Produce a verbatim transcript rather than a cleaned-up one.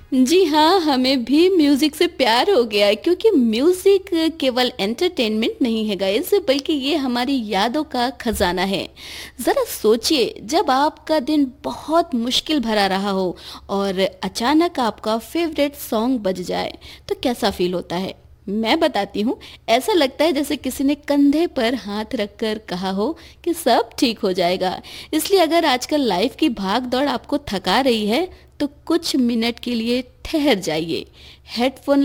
जी हाँ, हमें भी म्यूज़िक से प्यार हो गया है क्योंकि म्यूज़िक केवल एंटरटेनमेंट नहीं है गाइस, बल्कि ये हमारी यादों का खजाना है। ज़रा सोचिए, जब आपका दिन बहुत मुश्किल भरा रहा हो और अचानक आपका फेवरेट सॉन्ग बज जाए, तो कैसा फील होता है? मैं बताती हूँ, ऐसा लगता है जैसे किसी ने कंधे पर हाथ रखकर कहा हो कि सब ठीक हो जाएगा। इसलिए अगर आजकल लाइफ की भाग-दौड़ आपको थका रही है, तो कुछ मिनट के लिए ठहर जाइए। हेडफ़ोन